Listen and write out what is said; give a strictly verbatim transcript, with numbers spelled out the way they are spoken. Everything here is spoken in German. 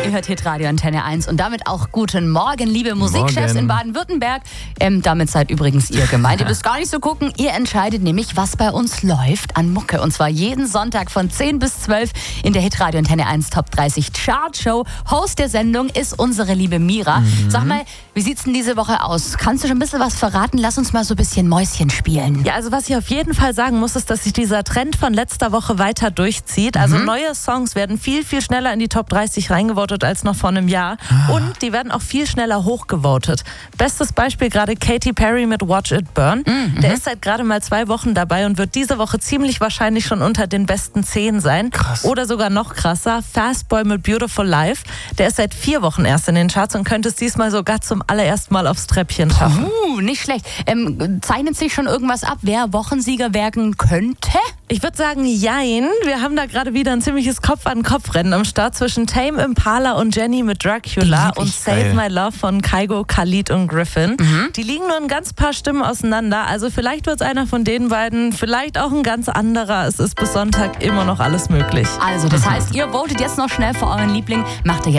Ihr hört Hitradio Antenne eins und damit auch guten Morgen, liebe Musikchefs in Baden-Württemberg. Ähm, damit seid übrigens ihr gemeint. Ihr müsst gar nicht so gucken. Ihr entscheidet nämlich, was bei uns läuft an Mucke. Und zwar jeden Sonntag von zehn bis zwölf in der Hitradio Antenne eins Top dreißig Chartshow. Host der Sendung ist unsere liebe Mira. Mhm. Sag mal, wie sieht's denn diese Woche aus? Kannst du schon ein bisschen was verraten? Lass uns mal so ein bisschen Mäuschen spielen. Ja, also was ich auf jeden Fall sagen muss, ist, dass sich dieser Trend von letzter Woche weiter durchzieht. Also mhm. neue Songs werden viel, viel schneller in die Top dreißig reingevotet als noch vor einem Jahr. Ah. Und die werden auch viel schneller hochgevotet. Bestes Beispiel gerade Katy Perry mit Watch It Burn. Mhm. Der ist seit gerade mal zwei Wochen dabei und wird diese Woche ziemlich wahrscheinlich schon unter den besten zehn sein. Krass. Oder sogar noch krasser, Fast Boy mit Beautiful Life. Der ist seit vier Wochen erst in den Charts und könnte es diesmal sogar zum allerersten Mal aufs Treppchen schaffen. Uh, nicht schlecht. Ähm, zeichnet sich schon irgendwas ab, wer Wochensieger werden könnte? Ich würde sagen, jein. Wir haben da gerade wieder ein ziemliches Kopf-an-Kopf-Rennen am Start zwischen Tame Impala und Jenny mit Dracula und Save geil. My Love von Kygo, Khalid und Griffin. Mhm. Die liegen nur ein ganz paar Stimmen auseinander. Also vielleicht wird es einer von den beiden, vielleicht auch ein ganz anderer. Es ist bis Sonntag immer noch alles möglich. Also, das heißt, ihr votet jetzt noch schnell für euren Liebling. Macht ihr jetzt